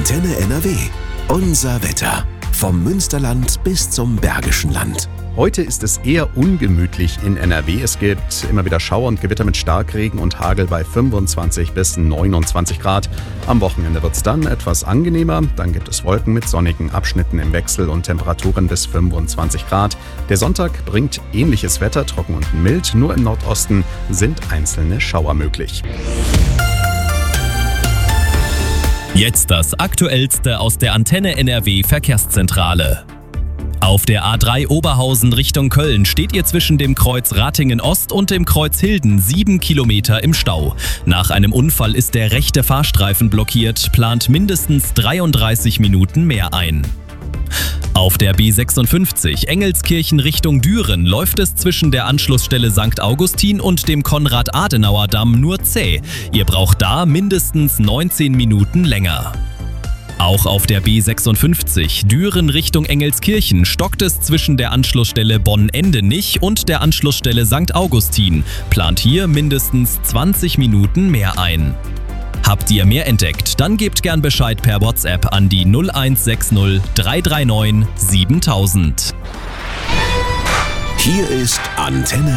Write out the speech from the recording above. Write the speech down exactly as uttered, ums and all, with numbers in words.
Antenne N R W. Unser Wetter. Vom Münsterland bis zum Bergischen Land. Heute ist es eher ungemütlich in N R W. Es gibt immer wieder Schauer und Gewitter mit Starkregen und Hagel bei fünfundzwanzig bis neunundzwanzig Grad. Am Wochenende wird es dann etwas angenehmer. Dann gibt es Wolken mit sonnigen Abschnitten im Wechsel und Temperaturen bis fünfundzwanzig Grad. Der Sonntag bringt ähnliches Wetter, trocken und mild. Nur im Nordosten sind einzelne Schauer möglich. Jetzt das Aktuellste aus der Antenne N R W Verkehrszentrale. Auf der A drei Oberhausen Richtung Köln steht ihr zwischen dem Kreuz Ratingen Ost und dem Kreuz Hilden sieben Kilometer im Stau. Nach einem Unfall ist der rechte Fahrstreifen blockiert, plant mindestens dreiunddreißig Minuten mehr ein. Auf der B sechsundfünfzig Engelskirchen Richtung Düren läuft es zwischen der Anschlussstelle Sankt Augustin und dem Konrad-Adenauer-Damm nur zäh. Ihr braucht da mindestens neunzehn Minuten länger. Auch auf der B sechsundfünfzig Düren Richtung Engelskirchen stockt es zwischen der Anschlussstelle Bonn-Endenich und der Anschlussstelle Sankt Augustin. Plant hier mindestens zwanzig Minuten mehr ein. Habt ihr mehr entdeckt? Dann gebt gern Bescheid per WhatsApp an die null eins sechs null drei drei neun siebentausend. Hier ist Antenne